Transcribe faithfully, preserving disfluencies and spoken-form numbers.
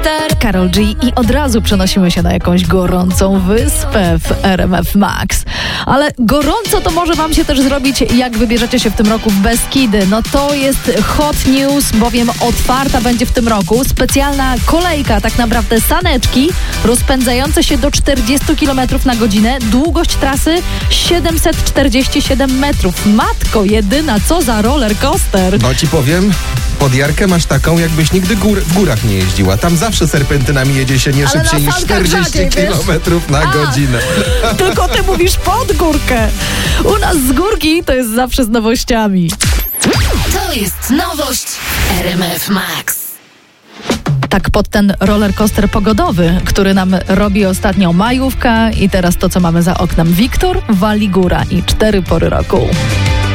Karol G i od razu przenosimy się na jakąś gorącą wyspę w R M F Max. Ale gorąco to może wam się też zrobić, jak wybierzecie się w tym roku w Beskidy. No to jest hot news, bowiem otwarta będzie w tym roku specjalna kolejka, tak naprawdę saneczki, rozpędzające się do czterdzieści kilometrów na godzinę. Długość trasy siedemset czterdzieści siedem metrów. Matko jedyna, co za roller coaster. No ci powiem, pod Jarkę masz taką, jakbyś nigdy gór, w górach nie jeździła. Tam zawsze serpentynami jedzie się nie Ale szybciej na niż czterdzieści kilometrów na A, godzinę. Tylko ty mówisz pod górkę. U nas z górki to jest zawsze z nowościami. To jest nowość R M F Max. Tak pod ten roller coaster pogodowy, który nam robi ostatnio majówka i teraz to, co mamy za oknem. Wiktor wali góra i cztery pory roku.